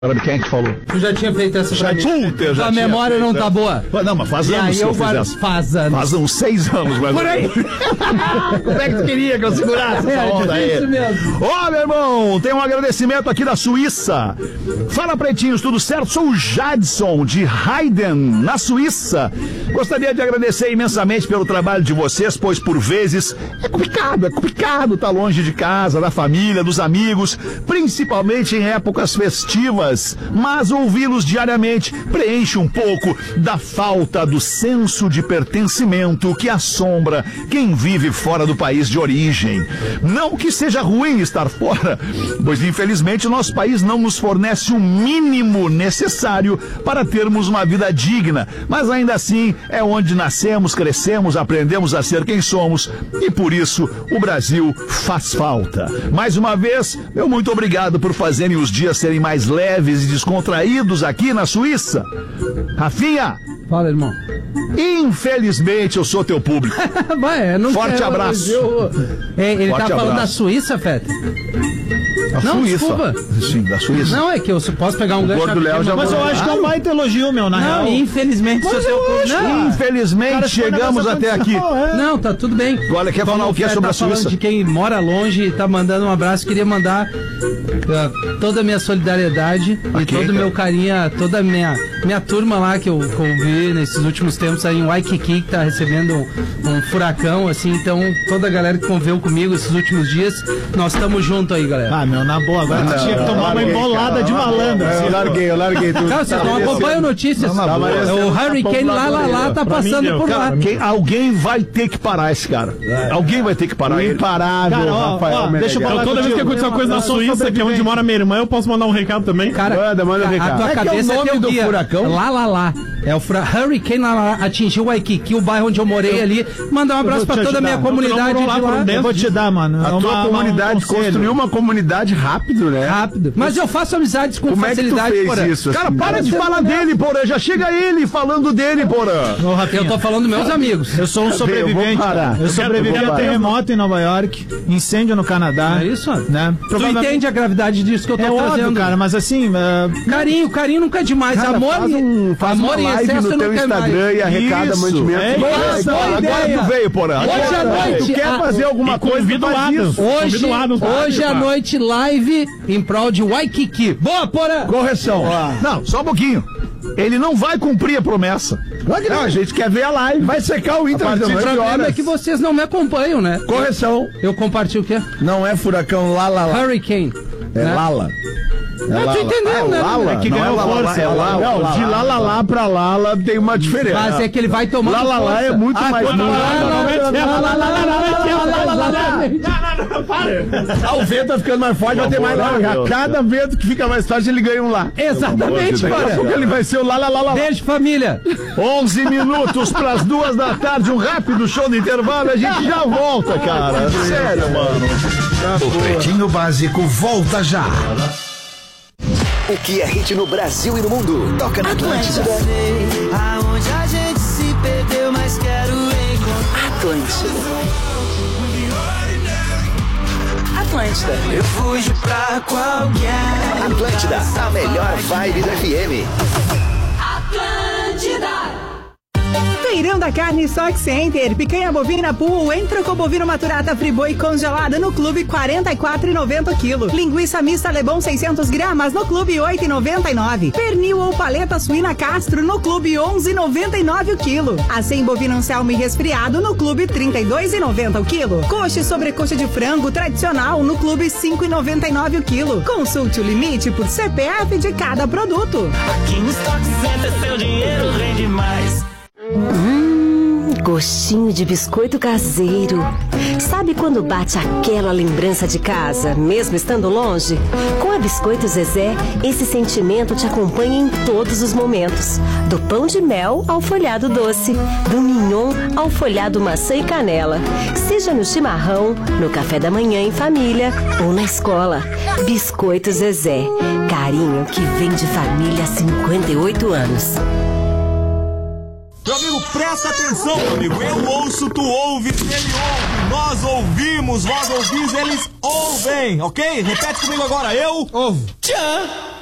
Quem é que falou? Tu já tinha feito essa pra mim. Puta, eu já A memória não tá boa. Não, mas faz anos que eu fiz essa. Faz anos. Faz uns 6 anos, mais por aí. Como é que tu queria que eu segurasse essa onda aí? Isso mesmo. Ó, meu irmão, tem um agradecimento aqui da Suíça. Fala, pretinhos, tudo certo? Sou o Jadson, de Haydn, na Suíça. Gostaria de agradecer imensamente pelo trabalho de vocês, pois por vezes é complicado estar longe de casa, da família, dos amigos, principalmente em épocas festivas. Mas ouvi-los diariamente preenche um pouco da falta do senso de pertencimento que assombra quem vive fora do país de origem. Não que seja ruim estar fora, pois infelizmente o nosso país não nos fornece o mínimo necessário para termos uma vida digna, mas ainda assim é onde nascemos, crescemos, aprendemos a ser quem somos e por isso o Brasil faz falta. Mais uma vez, meu muito obrigado por fazerem os dias serem mais leves e descontraídos aqui na Suíça. Rafinha. Fala, irmão. Infelizmente eu sou teu público. Forte abraço. Ele Forte tá falando abraço. da Suíça, Feta? Não, Suíça. desculpa. Sim, da Suíça. Não, é que eu posso pegar um gancho. Mas eu acho que é um baita elogio, meu, na real. Não, infelizmente sou teu público. Infelizmente chegamos até aqui. Não, tá tudo bem. Olha, quer falar o que é sobre a Suíça? De quem mora longe e tá mandando um abraço, queria mandar toda a minha solidariedade e todo o meu carinho, toda a minha turma lá que eu vi nesses últimos tempos aí em Waikiki, que tá recebendo um furacão, assim, então toda a galera que conviveu comigo esses últimos dias, nós estamos juntos aí, galera. Ah, meu, na boa, agora tu tinha que tomar uma embolada de malandro. Eu larguei tudo. Cara, vocês não acompanham notícias. O Hurricane lá tá passando por lá. Alguém vai ter que parar esse cara. Alguém vai ter que parar ele. Imparável, Rafael. Deixa eu falar toda vez que acontecer uma coisa na Suíça, que é onde mora minha irmã, eu posso mandar um recado também? Cara, manda um recado. A tua cabeça é o nome do furacão? Lá. É o Hurricane lá atingiu Waikiki, o bairro onde eu morei ali. Mandar um abraço pra toda a minha comunidade de lá. Eu vou te dar, mano. A tua comunidade construiu uma comunidade rápido, né? Rápido. Mas eu faço amizades com Como facilidade, é que tu fez isso? Cara, para de falar dele, Porã. Já chega ele falando dele, Porã. Eu tô falando dos meus amigos. Eu sou um sobrevivente. Eu sobrevivi a terremoto em Nova York, incêndio no Canadá. É isso, né? Tu entende a gravidade disso que eu tô trazendo? Óbvio, cara, mas assim... Carinho nunca é demais. Cara, faz uma live no teu Instagram e arrecada mantimento. Agora tu veio, Porã. Hoje à noite... Tu quer fazer alguma coisa, faz isso. Hoje à noite, live em prol de Waikiki. Boa, Porã! Correção. Não, só um pouquinho. Ele não vai cumprir a promessa. Não, a gente quer ver a live. Vai secar o Inter. O problema é que vocês não me acompanham, né? Correção. Eu compartilho o quê? Não é furacão Lala. Hurricane. É né? Lala. Tu entendeu, né? Lala, é que ganhou força. É Lala. Não, de Lala pra Lala tem uma diferença. Mas é que ele vai tomando força. Lala é muito mais... O vento tá ficando mais forte, vai ter mais lá. Cada vento que fica mais forte, ele ganha um lá. Exatamente, Daqui a pouco ele vai ser o lá. Beijo, família. 11 minutos pras 2 da tarde, um rápido show de intervalo, a gente já volta, cara. Sério, mano. O Pretinho Básico volta já. O que é hit no Brasil e no mundo? Toca na Atlântida. Aonde a gente se perdeu, mas quero encontrar. Atlântida. Eu fujo pra qualquer. Atlântida, a melhor vibe do FM. Atlântida. Feirão da Carne Stock Center, picanha bovina pool, entrecô bovino maturata friboi congelada no clube 44,90 kg. Linguiça mista Lebon 600 gramas no clube 8,99. Pernil ou paleta suína Castro no clube 11,99 o quilo. Acém bovino anselmo e resfriado no clube 32,90 o quilo. Coxa e sobrecoxa de frango tradicional no clube 5,99 o quilo. Consulte o limite por CPF de cada produto. Aqui no Stock Center seu dinheiro rende mais. Gostinho de biscoito caseiro. Sabe quando bate aquela lembrança de casa, mesmo estando longe? Com a Biscoito Zezé, esse sentimento te acompanha em todos os momentos. Do pão de mel ao folhado doce, do mignon ao folhado maçã e canela. Seja no chimarrão, no café da manhã em família ou na escola. Biscoito Zezé, carinho que vem de família há 58 anos. Meu amigo, presta atenção, meu amigo. Eu ouço, tu ouves, ele ouve. Nós ouvimos, vós ouvis, eles ouvem, ok? Repete comigo agora. Eu ouvo. Tchan.